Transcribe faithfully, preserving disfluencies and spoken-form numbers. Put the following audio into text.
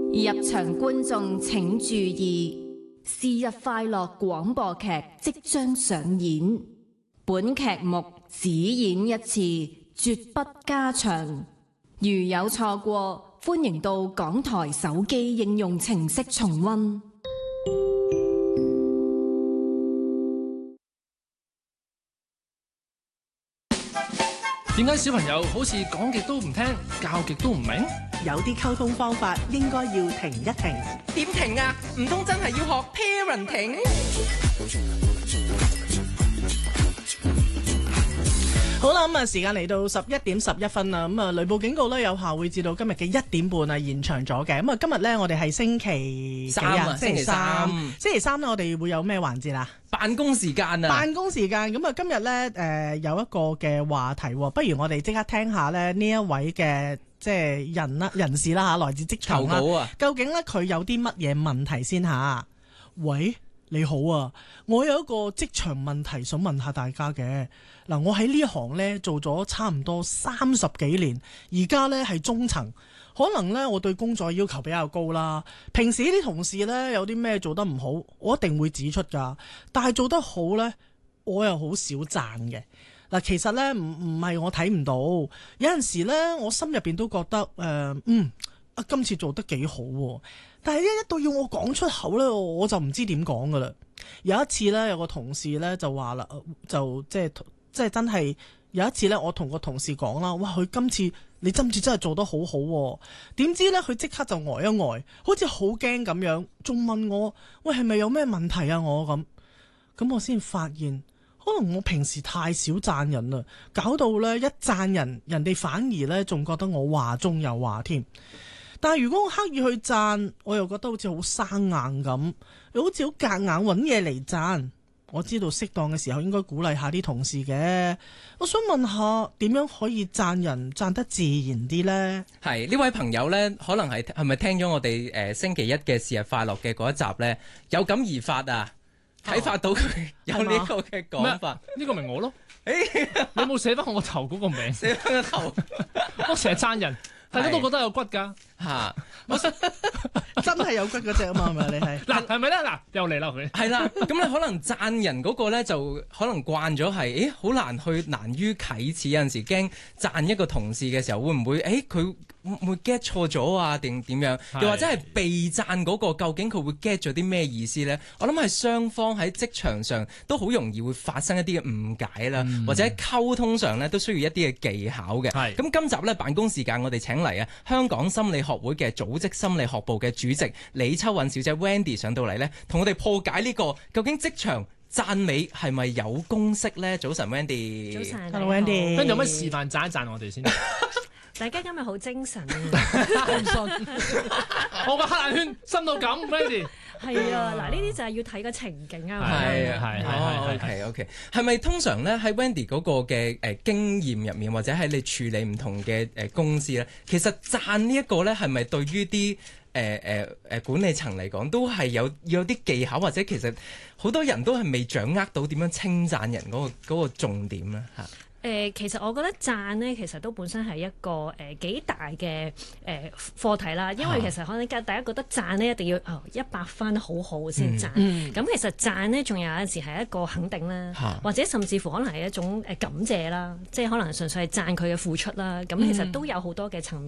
入場觀眾請注意，是日快樂廣播劇即將上演，本劇目只演一次，絕不加場。如有錯過，歡迎到港台手機應用程式重溫。 點解小朋友好似講極都唔聽，教極都唔明？ 有啲溝通方法應該要停一停。 點停啊？唔通真係要學 parenting？ 好啦，咁啊，時間嚟到十一點十一分啦。咁啊，雷暴警告咧有效會至到今日嘅一點半啊，延長咗嘅。咁啊，今日咧我哋係星期三啊，星期三， 星期三咧我哋會有咩環節啊？ 辦公時間啊！ 辦公時間。咁啊，今日咧誒有一個嘅話題，不如我哋即刻聽下咧呢一位嘅即係人啦人士啦吓，來自職場啦，啊、究竟咧佢有啲乜嘢問題先吓？喂，你好啊，我有一個職場問題想問下大家嘅。嗱，我喺呢行呢做咗差唔多三十幾年，而家呢係中層，可能呢我對工作要求比較高啦。平時啲同事呢有啲咩做得唔好，我一定會指出㗎。但係做得好呢，我又好少讚嘅。嗱，其實呢唔唔係我睇唔到，有陣時呢我心入邊都覺得誒、呃，嗯，啊今次做得幾好喎。但係一一到要我講出口呢，我就唔知點講㗎啦。有一次呢，有個同事呢就話啦，就即係。即係真係有一次咧，我同個同事講啦，哇！佢今次你今次真係做得好好喎，點知咧佢即刻就呆一呆，好似好驚咁樣，仲問我喂，係咪有咩問題啊？我咁咁我先發現，可能我平時太少讚人啦，搞到咧一讚人，人哋反而咧仲覺得我話中有話添。但係如果我刻意去讚，我又覺得好似好生硬咁，又好似好夾硬揾嘢嚟讚。我知道適當嘅時候應該鼓勵下啲同事嘅。我想問下點樣可以讚人讚得自然啲呢？ 係呢位朋友呢，可能係係咪聽咗我哋誒、呃、星期一嘅是日快樂嘅嗰一集呢？有感而發啊，啟發到佢有呢個嘅講法。 呢個咪我咯？誒，你有冇寫翻我頭嗰個名？ 寫翻個頭， 我成日讚人。大家都覺得有骨㗎嚇， 我真係有骨嗰隻啊嘛，係咪你係？ 嗱，係咪咧？嗱，又嚟啦佢。係啦，咁你可能讚人嗰個咧，就可能慣咗係，誒好難去難於啟齒。有陣時驚讚一個同事嘅時候，會唔會誒佢會唔會 get 錯咗啊？定點樣？又或者係被讚嗰個，究竟佢會 get 咗啲咩意思咧？我諗係雙方喺職場上都好容易會發生一啲嘅誤解啦，嗯、或者喺溝通上咧都需要一啲嘅技巧嘅。係咁，今集咧辦公時間，我哋請嚟啊，香港心理學會嘅組織心理學部嘅主席李秋韻小姐 Wendy 上到嚟咧，同我哋破解呢、這個究竟職場讚美係咪有公式咧？早晨 Wendy， 早晨 Hello Wendy， 跟住有乜示範讚一讚我哋先？ 大家今日好精神啊！ 唔信，我個黑眼圈深到咁 Wendy。 係啊，嗱，呢啲就係要睇個情景啊。 係啊，係係 OK OK， 係咪通常咧喺 Wendy 嗰個嘅誒經驗入面，或者喺你處理唔同嘅誒公司咧，其實讚呢一個咧係咪對於啲誒誒誒管理層嚟講都係有有啲技巧，或者其實好多人都係未掌握到點樣稱讚人嗰個嗰個重點咧嚇？ 誒、呃，其實我覺得讚呢，其實都本身係一個誒、呃、幾大嘅誒、呃、課題啦。因為其實可能大家覺得讚呢一定要哦一百分好好先讚。咁、嗯嗯、其實讚呢，仲有陣時係一個肯定啦，啊、或者甚至乎可能係一種誒感謝啦，即係可能純粹係讚佢嘅付出啦。咁其實都有好多嘅層面。